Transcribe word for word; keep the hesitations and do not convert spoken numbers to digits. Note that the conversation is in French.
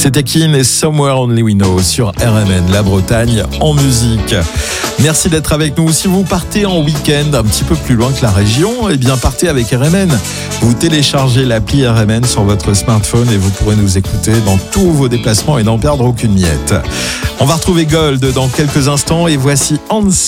C'était Keane et Somewhere Only We Know sur R M N, la Bretagne en musique. Merci d'être avec nous. Si vous partez en week-end un petit peu plus loin que la région, eh bien partez avec R M N. Vous téléchargez l'appli R M N sur votre smartphone et vous pourrez nous écouter dans tous vos déplacements et n'en perdre aucune miette. On va retrouver Gold dans quelques instants et voici Hans